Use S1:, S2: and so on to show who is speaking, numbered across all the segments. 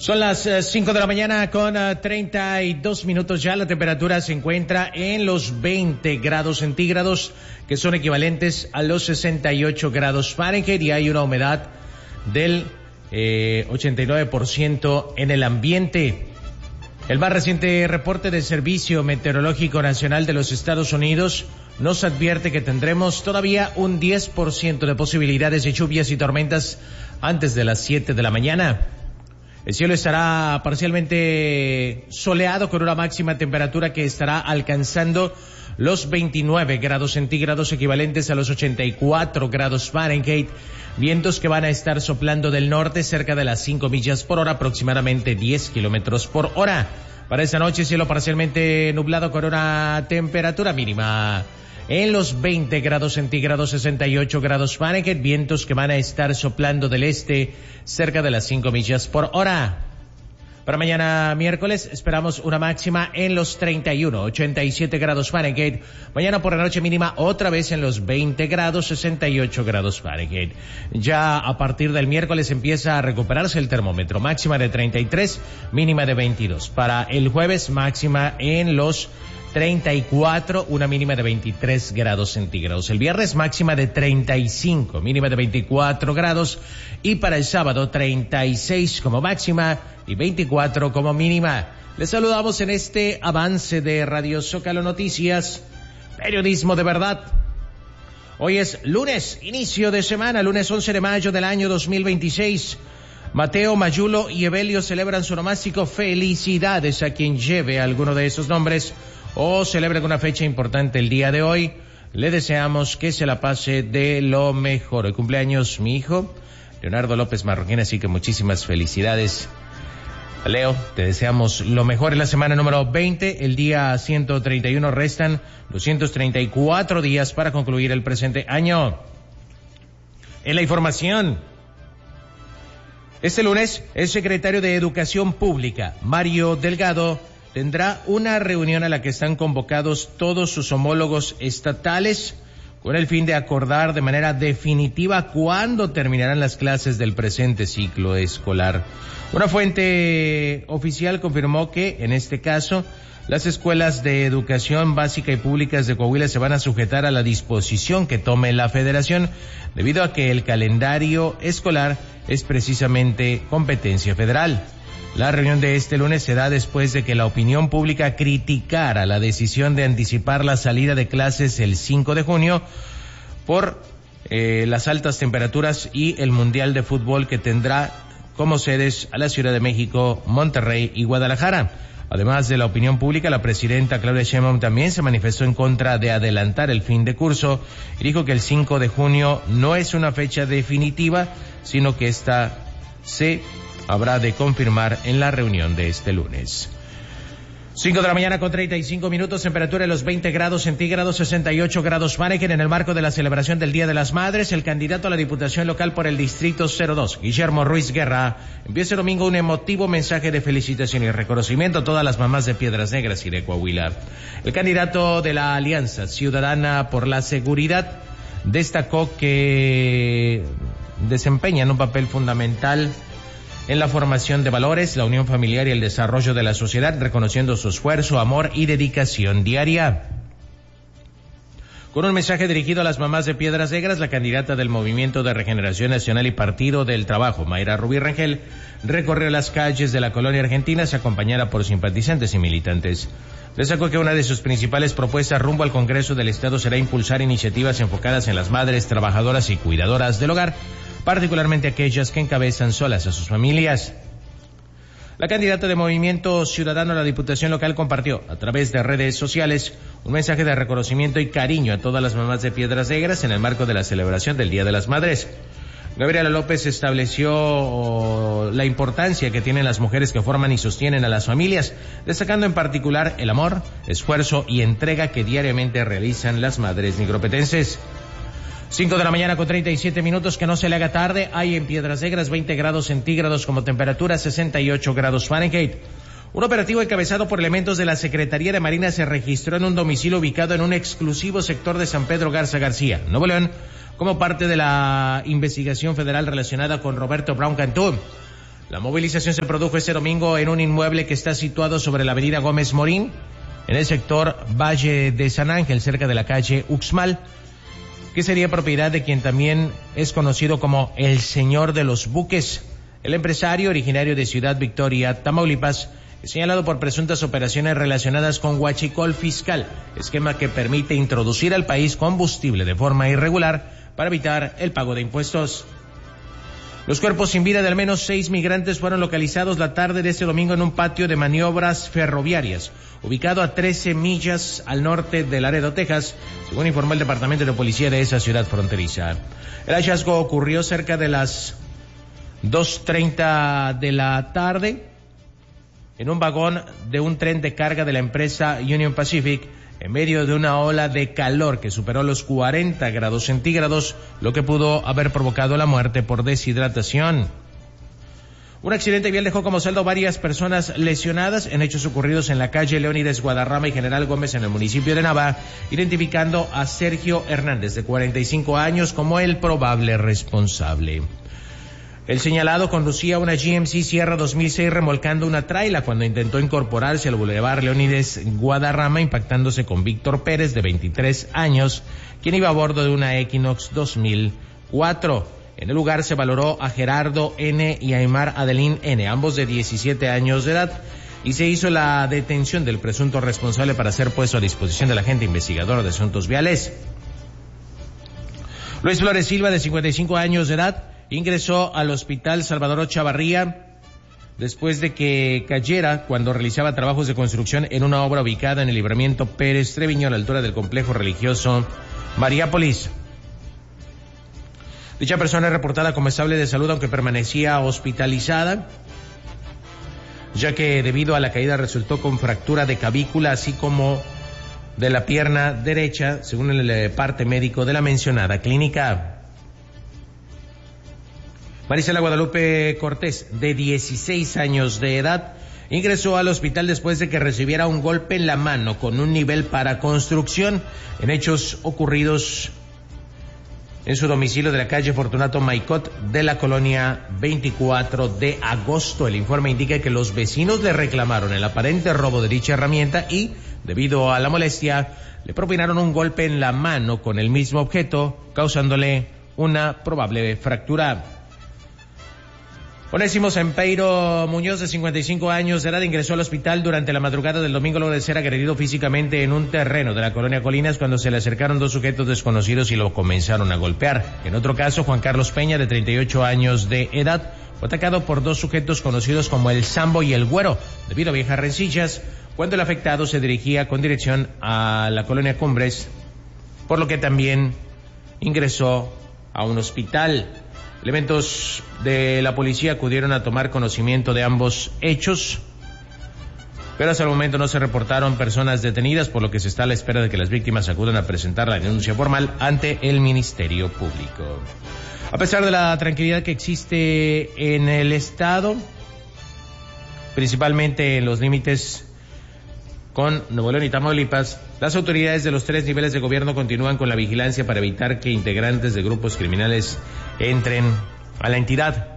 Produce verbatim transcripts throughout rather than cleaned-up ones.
S1: Son las cinco de la mañana con uh, treinta y dos minutos ya. La temperatura se encuentra en los veinte grados centígrados, que son equivalentes a los sesenta y ocho grados Fahrenheit, y hay una humedad del eh, ochenta y nueve por ciento en el ambiente. El más reciente reporte del Servicio Meteorológico Nacional de los Estados Unidos nos advierte que tendremos todavía un diez por ciento de posibilidades de lluvias y tormentas antes de las siete de la mañana. El cielo estará parcialmente soleado con una máxima temperatura que estará alcanzando los veintinueve grados centígrados, equivalentes a los ochenta y cuatro grados Fahrenheit. Vientos que van a estar soplando del norte cerca de las cinco millas por hora, aproximadamente diez kilómetros por hora. Para esta noche, cielo parcialmente nublado con una temperatura mínima en los veinte grados centígrados, sesenta y ocho grados Fahrenheit, vientos que van a estar soplando del este cerca de las cinco millas por hora. Para mañana miércoles esperamos una máxima en los treinta y uno, ochenta y siete grados Fahrenheit. Mañana por la noche mínima otra vez en los veinte grados, sesenta y ocho grados Fahrenheit. Ya a partir del miércoles empieza a recuperarse el termómetro, máxima de treinta y tres, mínima de veintidós. Para el jueves máxima en los treinta y cuatro, una mínima de veintitrés grados centígrados. El viernes máxima de treinta y cinco, mínima de veinticuatro grados. Y para el sábado treinta y seis como máxima y veinticuatro como mínima. Les saludamos en este avance de Radio Zócalo Noticias, periodismo de verdad. Hoy es lunes, inicio de semana, lunes once de mayo del año dos mil veintiséis. Mateo, Mayulo y Evelio celebran su onomástico. Felicidades a quien lleve alguno de esos nombres o celebre una fecha importante el día de hoy. Le deseamos que se la pase de lo mejor. Hoy cumpleaños mi hijo, Leonardo López Marroquín, así que muchísimas felicidades. Leo, te deseamos lo mejor en la semana número veinte, el día ciento treinta y uno, restan doscientos treinta y cuatro días para concluir el presente año. En la información, este lunes, el secretario de Educación Pública, Mario Delgado, tendrá una reunión a la que están convocados todos sus homólogos estatales con el fin de acordar de manera definitiva cuándo terminarán las clases del presente ciclo escolar. Una fuente oficial confirmó que, en este caso, las escuelas de educación básica y públicas de Coahuila se van a sujetar a la disposición que tome la Federación, debido a que el calendario escolar es precisamente competencia federal. La reunión de este lunes se da después de que la opinión pública criticara la decisión de anticipar la salida de clases el cinco de junio por eh, las altas temperaturas y el Mundial de Fútbol, que tendrá como sedes a la Ciudad de México, Monterrey y Guadalajara. Además de la opinión pública, la presidenta Claudia Sheinbaum también se manifestó en contra de adelantar el fin de curso y dijo que el cinco de junio no es una fecha definitiva, sino que esta se habrá de confirmar en la reunión de este lunes. cinco de la mañana con treinta y cinco minutos, temperatura en los veinte grados centígrados, sesenta y ocho grados Fahrenheit. En el marco de la celebración del Día de las Madres, el candidato a la Diputación Local por el Distrito cero dos, Guillermo Ruiz Guerra, envió este domingo un emotivo mensaje de felicitación y reconocimiento a todas las mamás de Piedras Negras y de Coahuila. El candidato de la Alianza Ciudadana por la Seguridad destacó que desempeñan un papel fundamental en la formación de valores, la unión familiar y el desarrollo de la sociedad, reconociendo su esfuerzo, amor y dedicación diaria. Con un mensaje dirigido a las mamás de Piedras Negras, la candidata del Movimiento de Regeneración Nacional y Partido del Trabajo, Mayra Rubí Rangel, recorrió las calles de la colonia argentina, acompañada por simpatizantes y militantes. Destacó que una de sus principales propuestas rumbo al Congreso del Estado será impulsar iniciativas enfocadas en las madres trabajadoras y cuidadoras del hogar, particularmente aquellas que encabezan solas a sus familias. La candidata de Movimiento Ciudadano a la Diputación Local compartió a través de redes sociales un mensaje de reconocimiento y cariño a todas las mamás de Piedras Negras en el marco de la celebración del Día de las Madres. Gabriela López estableció la importancia que tienen las mujeres que forman y sostienen a las familias, destacando en particular el amor, esfuerzo y entrega que diariamente realizan las madres nigropetenses. cinco de la mañana con treinta y siete minutos, que no se le haga tarde. Hay en Piedras Negras veinte grados centígrados como temperatura, sesenta y ocho grados Fahrenheit. Un operativo encabezado por elementos de la Secretaría de Marina se registró en un domicilio ubicado en un exclusivo sector de San Pedro Garza García, Nuevo León, como parte de la investigación federal relacionada con Roberto Brown Cantú. La movilización se produjo este domingo en un inmueble que está situado sobre la avenida Gómez Morín, en el sector Valle de San Ángel, cerca de la calle Uxmal, que sería propiedad de quien también es conocido como el Señor de los Buques. El empresario, originario de Ciudad Victoria, Tamaulipas, es señalado por presuntas operaciones relacionadas con huachicol fiscal, esquema que permite introducir al país combustible de forma irregular para evitar el pago de impuestos. Los cuerpos sin vida de al menos seis migrantes fueron localizados la tarde de este domingo en un patio de maniobras ferroviarias, ubicado a trece millas al norte de Laredo, Texas, según informó el Departamento de Policía de esa ciudad fronteriza. El hallazgo ocurrió cerca de las dos treinta de la tarde en un vagón de un tren de carga de la empresa Union Pacific, en medio de una ola de calor que superó los cuarenta grados centígrados, lo que pudo haber provocado la muerte por deshidratación. Un accidente vial dejó como saldo varias personas lesionadas en hechos ocurridos en la calle Leónides Guadarrama y General Gómez en el municipio de Navá, identificando a Sergio Hernández, de cuarenta y cinco años, como el probable responsable. El señalado conducía una G M C Sierra dos mil seis remolcando una traila cuando intentó incorporarse al Boulevard Leónides Guadarrama, impactándose con Víctor Pérez, de veintitrés años, quien iba a bordo de una Equinox dos mil cuatro. En el lugar se valoró a Gerardo N. y Aymar Adelín N., ambos de diecisiete años de edad, y se hizo la detención del presunto responsable para ser puesto a disposición del agente investigador de asuntos viales. Luis Flores Silva, de cincuenta y cinco años de edad, ingresó al Hospital Salvador Chavarría después de que cayera cuando realizaba trabajos de construcción en una obra ubicada en el Libramiento Pérez Treviño, a la altura del complejo religioso Mariápolis. Dicha persona es reportada como estable de salud, aunque permanecía hospitalizada, ya que debido a la caída resultó con fractura de clavícula, así como de la pierna derecha, según el parte médico de la mencionada clínica. Marisela Guadalupe Cortés, de dieciséis años de edad, ingresó al hospital después de que recibiera un golpe en la mano con un nivel para construcción, en hechos ocurridos en su domicilio de la calle Fortunato Maicot de la colonia veinticuatro de agosto. El informe indica que los vecinos le reclamaron el aparente robo de dicha herramienta y, debido a la molestia, le propinaron un golpe en la mano con el mismo objeto, causándole una probable fractura. Onésimo Sempeiro Muñoz, de cincuenta y cinco años de edad, ingresó al hospital durante la madrugada del domingo luego de ser agredido físicamente en un terreno de la colonia Colinas cuando se le acercaron dos sujetos desconocidos y lo comenzaron a golpear. En otro caso, Juan Carlos Peña, de treinta y ocho años de edad, fue atacado por dos sujetos conocidos como el Sambo y el Güero, debido a viejas rencillas, cuando el afectado se dirigía con dirección a la colonia Cumbres, por lo que también ingresó a un hospital. Elementos de la policía acudieron a tomar conocimiento de ambos hechos, pero hasta el momento no se reportaron personas detenidas, por lo que se está a la espera de que las víctimas acudan a presentar la denuncia formal ante el Ministerio Público. A pesar de la tranquilidad que existe en el estado, principalmente en los límites con Nuevo León y Tamaulipas, las autoridades de los tres niveles de gobierno continúan con la vigilancia para evitar que integrantes de grupos criminales entren a la entidad.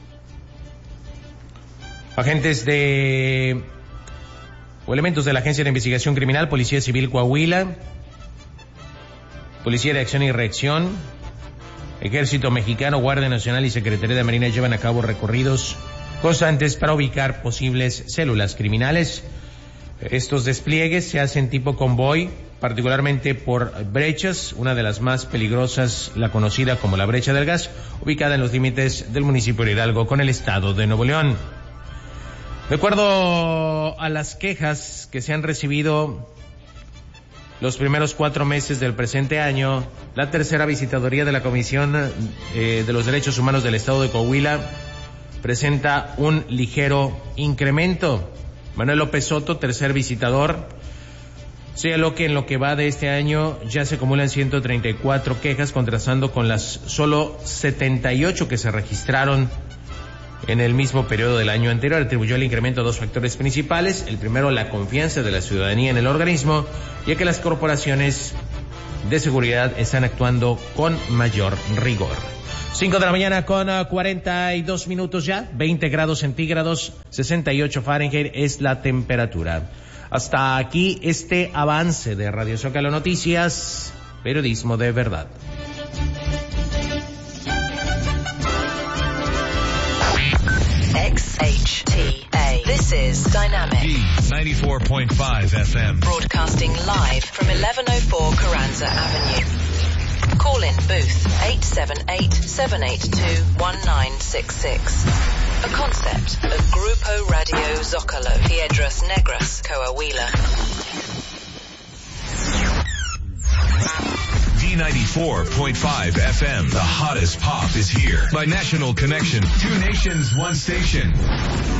S1: Agentes de o elementos de la Agencia de Investigación Criminal, Policía Civil Coahuila, Policía de Acción y Reacción, Ejército Mexicano, Guardia Nacional y Secretaría de Marina llevan a cabo recorridos constantes para ubicar posibles células criminales. Estos despliegues se hacen tipo convoy, particularmente por brechas, una de las más peligrosas, la conocida como la brecha del gas, ubicada en los límites del municipio de Hidalgo con el estado de Nuevo León. De acuerdo a las quejas que se han recibido los primeros cuatro meses del presente año, la tercera visitaduría de la Comisión eh, de los Derechos Humanos del estado de Coahuila presenta un ligero incremento. Manuel López Soto, tercer visitador, señaló que en lo que va de este año ya se acumulan ciento treinta y cuatro quejas, contrastando con las solo setenta y ocho que se registraron en el mismo periodo del año anterior. Atribuyó el incremento a dos factores principales. El primero, la confianza de la ciudadanía en el organismo, ya que las corporaciones de seguridad están actuando con mayor rigor. cinco de la mañana con uh, cuarenta y dos minutos ya, veinte grados centígrados, sesenta y ocho Fahrenheit es la temperatura. Hasta aquí este avance de Radio Zócalo Noticias, periodismo de verdad.
S2: X H T A. This is Dynamic.
S3: D ninety-four point five F M.
S2: Broadcasting live from eleven oh four Carranza Avenue. Call in booth eight seven eight, seven eight two, one nine six six. A concept of Grupo Radio Zócalo, Piedras Negras, Coahuila.
S3: D ninety-four point five F M. The hottest pop is here. By National Connection. Two nations, one station.